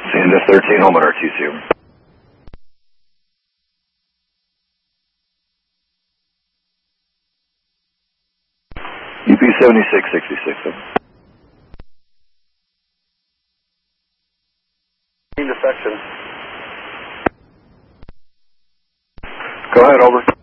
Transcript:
Santa 13, home on RTC. UP 7666. Into section. Go ahead, over.